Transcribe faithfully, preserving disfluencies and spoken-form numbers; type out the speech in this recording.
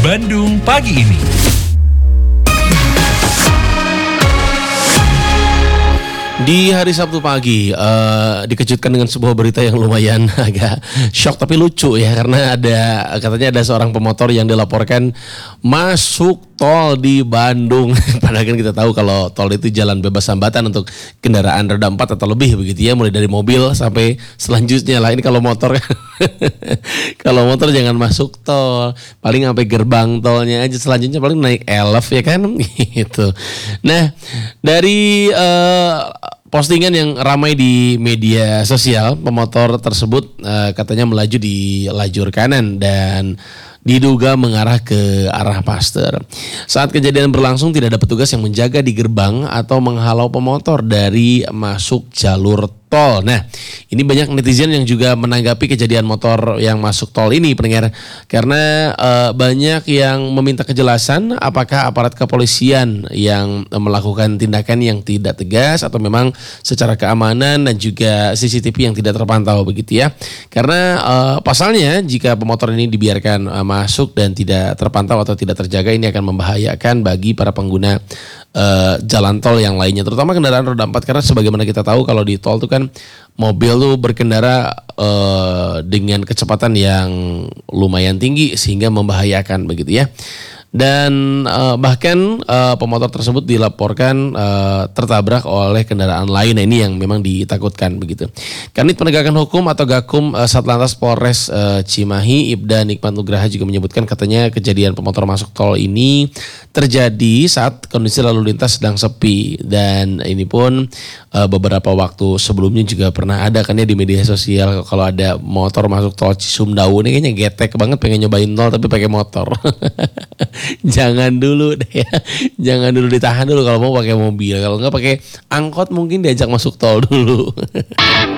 Bandung pagi ini. Di hari Sabtu pagi uh, dikejutkan dengan sebuah berita yang lumayan agak shock tapi lucu ya, karena ada katanya ada seorang pemotor yang dilaporkan masuk tol di Bandung. Padahal kan kita tahu kalau tol itu jalan bebas hambatan untuk kendaraan roda empat atau lebih begitu ya, mulai dari mobil sampai selanjutnya lah. Ini kalau motor kalau motor jangan masuk tol, paling sampai gerbang tolnya aja, selanjutnya paling naik elf ya kan gitu. Nah, dari uh, postingan yang ramai di media sosial, pemotor tersebut uh, katanya melaju di lajur kanan dan diduga mengarah ke arah Paster. Saat kejadian berlangsung tidak ada petugas yang menjaga di gerbang atau menghalau pemotor dari masuk jalur tol. Nah, ini banyak netizen yang juga menanggapi kejadian motor yang masuk tol ini, pendengar, karena uh, banyak yang meminta kejelasan apakah aparat kepolisian yang melakukan tindakan yang tidak tegas atau memang secara keamanan dan juga C C T V yang tidak terpantau begitu ya. Karena uh, pasalnya jika pemotor ini dibiarkan uh, masuk dan tidak terpantau atau tidak terjaga, ini akan membahayakan bagi para pengguna uh, jalan tol yang lainnya, terutama kendaraan roda empat, karena sebagaimana kita tahu kalau di tol itu kan mobil tuh berkendara uh, dengan kecepatan yang lumayan tinggi sehingga membahayakan begitu ya. Dan uh, bahkan uh, pemotor tersebut dilaporkan uh, tertabrak oleh kendaraan lain. Nah, ini yang memang ditakutkan begitu. Kanit Penegakan Hukum atau Gakum uh, Satlantas Polres uh, Cimahi, Ibda Nikmat Nugraha juga menyebutkan katanya kejadian pemotor masuk tol ini terjadi saat kondisi lalu lintas sedang sepi, dan ini pun uh, beberapa waktu sebelumnya juga pernah ada kan ya di media sosial kalau ada motor masuk tol Cisumdawu. Ini kayaknya getek banget pengen nyobain tol tapi pakai motor. Jangan dulu deh ya. Jangan dulu, ditahan dulu kalau mau pakai mobil. Kalau enggak pakai angkot mungkin diajak masuk tol dulu.